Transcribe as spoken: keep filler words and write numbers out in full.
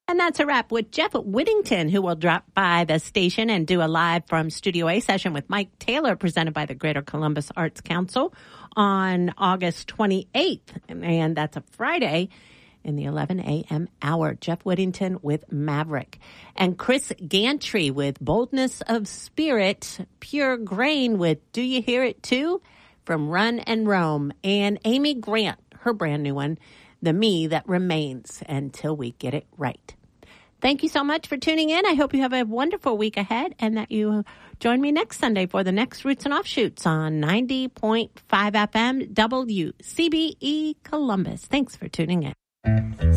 And that's a wrap with Jeff Whittington, who will drop by the station and do a live from Studio A session with Mike Taylor, presented by the Greater Columbus Arts Council on August twenty-eighth. And that's a Friday in the eleven a.m. hour. Jeff Whittington with Maverick. And Chris Gantry with Boldness of Spirit. Pure Grain with Do You Hear It Too? From Run and Roam. And Amy Grant, her brand new one, The Me That Remains, Until We Get It Right. Thank you so much for tuning in. I hope you have a wonderful week ahead and that you join me next Sunday for the next Roots and Offshoots on ninety point five F M W C B E Columbus. Thanks for tuning in.